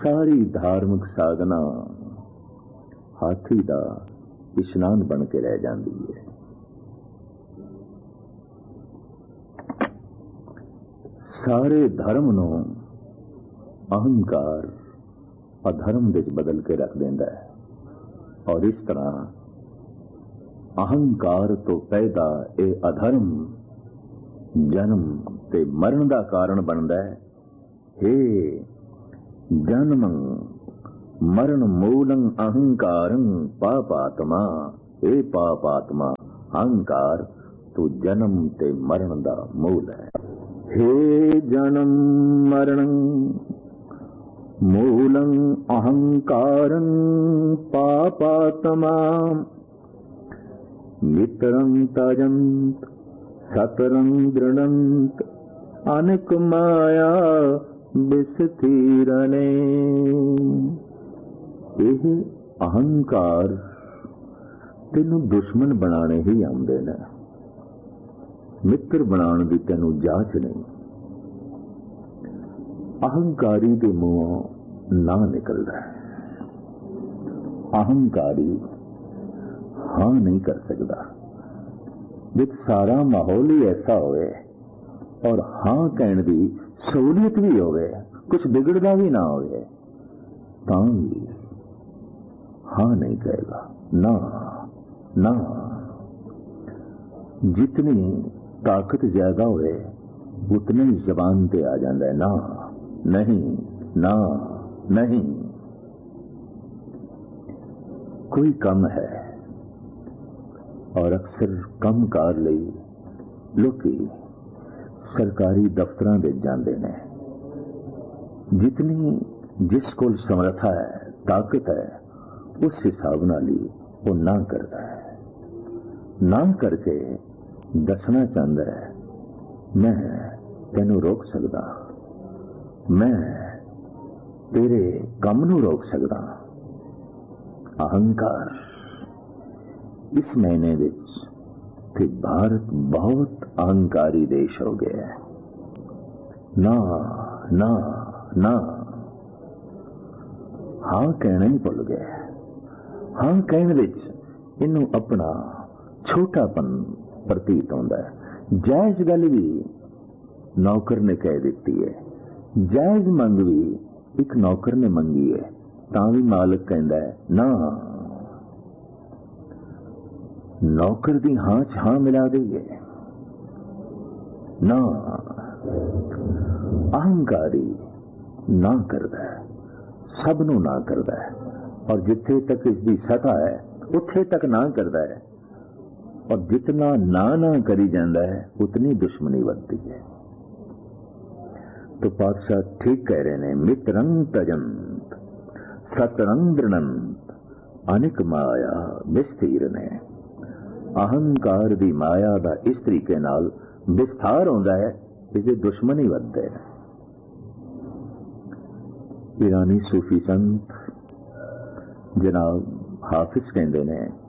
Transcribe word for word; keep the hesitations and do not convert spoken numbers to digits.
सारी धार्मिक साधना हाथी दा इशनान बन के रह जाती है। सारे धर्म नूं अहंकार अधर्म विच बदल के रख देंदा है, और इस तरह अहंकार तो पैदा ये अधर्म जन्म ते मरण का कारण बनता है। हे जन्म मरण मूलं अहंकारं पापात्मा, हे पापात्मा अहंकार तो जन्म ते मरण का मूल है। हे जन्म मरण मूलं अहंकारं पापात्मा, मित्रं तजंत सतरं दृढ़ंत अनेक माया विस्तीरणे। यह अहंकार तेनू दुश्मन बनाने ही आउंदे ने, मित्र बनाने की तेनू जांच नहीं। अहंकारी के मुंहों ना निकलता है। अहंकारी हाँ नहीं कर सकता। जब सारा माहौल ही ऐसा होवे और हाँ कहने की सहूलियत भी होवे, कुछ बिगड़ता भी ना होवे, तां भी हाँ नहीं कहेगा। ना ना, जितनी ताकत ज्यादा होवे उतनी जबान पे आ जाता है ना नहीं ना नहीं। कोई कम है और अक्सर कम कार लई लोकी सरकारी दफ्तरां विच जांदे ने। जितनी जिस कोल समर्था है, ताकत है, उस हिसाब नाल ही वो ना करता है। ना करके दसना चाहता है मैं तेनू रोक सकदा, मैं तेरे काम नू रोक सकदा। अहंकार इस महीने विच ते भारत बहुत अहंकारी देश हो गया है। ना ना ना, हाँ कहना ही भुल गया। हाँ कहने विच इनू अपना छोटापन प्रतीत होता है। जायज गल भी नौकर ने कह दी है, जायज मंग भी एक नौकर ने मंगी है, तां भी मालिक कहता है ना। नौकर दी हाँ च हाँ मिला दी है ना। अहंकारी ना करता है, सब नू ना करता है, और जिथे तक इसकी सतह है उथे तक ना करता है, और जितना ना ना करी जाता है उतनी दुश्मनी बढ़ती है। तो पातशाह ठीक कह रहे ने, मित्रं तजंत सतरं दृढ़ंत अनेक माया विस्तीरणे। अहंकार दी माया दा इस तरीके नाल विस्तार होंदा है, इसके दुश्मन ही बढ़ते हैं। ईरानी सूफी संत जनाब हाफिज कहते हैं,